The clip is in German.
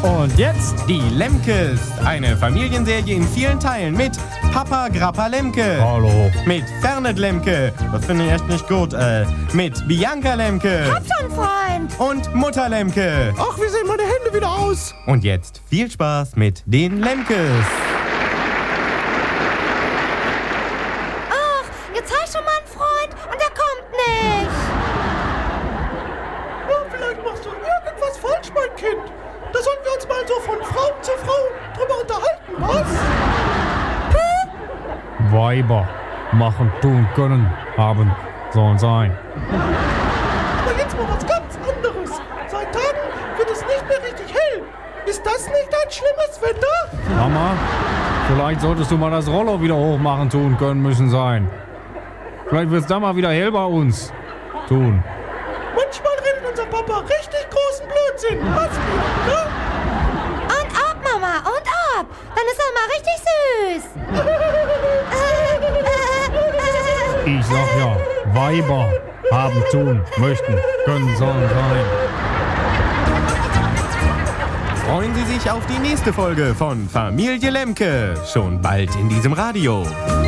Und jetzt die Lemkes. Eine Familienserie in vielen Teilen mit Papa Grappa Lemke. Hallo. Mit Fernet Lemke. Das finde ich echt nicht gut. Mit Bianca Lemke. Hab schon, Freund. Und Mutter Lemke. Ach, wie sehen meine Hände wieder aus? Und jetzt viel Spaß mit den Lemkes. Ach, jetzt hab ich schon mal einen Freund und der kommt nicht. Ja, vielleicht machst du irgendwas falsch, mein Kind. Da sollten wir uns mal so von Frau zu Frau drüber unterhalten, was? Weiber machen, tun, können, haben, sollen sein. Aber jetzt mal was ganz anderes. Seit Tagen wird es nicht mehr richtig hell. Ist das nicht ein schlimmes Wetter? Mama, vielleicht solltest du mal das Rollo wieder hochmachen, tun, können, müssen, sein. Vielleicht wird's da mal wieder hell bei uns. Tun. Manchmal redet unser Papa richtig großen Blödsinn. Was, Bianca? Und ab, Mama, und ab. Dann ist er mal richtig süß. Ich sag ja, Weiber haben, tun, möchten, können, sollen, sein. Freuen Sie sich auf die nächste Folge von Familie Lemke. Schon bald in diesem Radio.